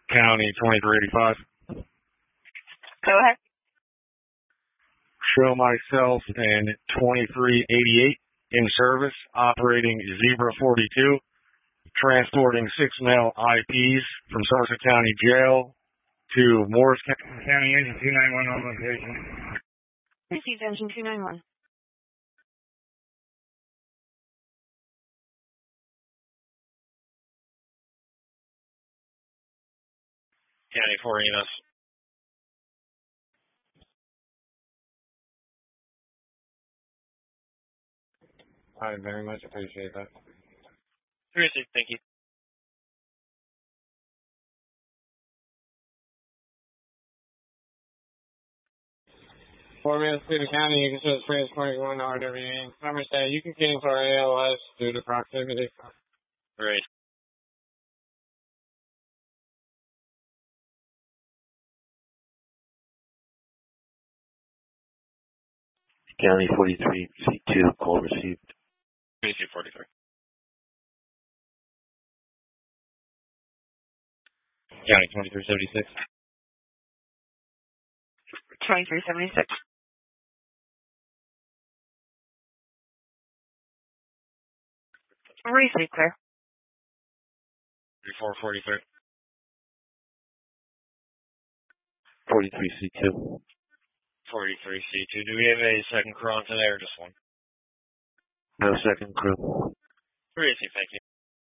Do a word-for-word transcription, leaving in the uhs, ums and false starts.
County twenty-three eighty-five. Go ahead. Show myself in twenty-three eighty-eight in service, operating Zebra forty-two, transporting six male I Ps from Somerset County Jail to Morris County Engine two ninety-one on location. Received Engine two ninety-one. County four E M S. I very much appreciate that. Seriously, thank you. Fort Mill City County, you can show the transporting one R W A. Somerset, you can cancel our A L S due to proximity. Great. County forty-three C two, call received. twenty-two forty-three. County twenty-three seventy-six. twenty-three seventy-six. Received, clear. thirty-four forty-three. forty-three C two. forty-three C two. Do we have a second crew on today or just one? No second crew. Seriously, thank you.